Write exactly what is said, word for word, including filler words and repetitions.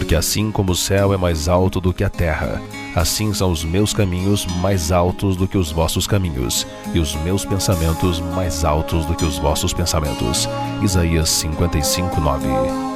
Porque assim como o céu é mais alto do que a terra, assim são os meus caminhos mais altos do que os vossos caminhos, e os meus pensamentos mais altos do que os vossos pensamentos. Isaías cinquenta e cinco, nove.